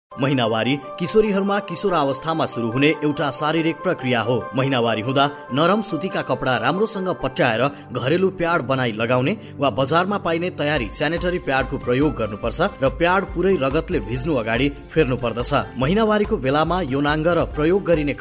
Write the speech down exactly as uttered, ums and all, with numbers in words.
महिनावारी किशोरीहरूमा किशोरावस्थामा सुरु हुने एउटा शारीरिक प्रक्रिया हो। महिनावारी हुँदा नरम सुतीका कपडा राम्रोसँग पट्याएर घरेलु प्याड बनाई लगाउने वा बजारमा पाइने तयारी स्यानिटरी प्याडको प्रयोग गर्नुपर्छ र प्याड पुरै रगतले भिज्नु अगाडि फेर्नु पर्दछ। महिनावारीको बेलामा यौनाङ्ग र प्रयोग गरिने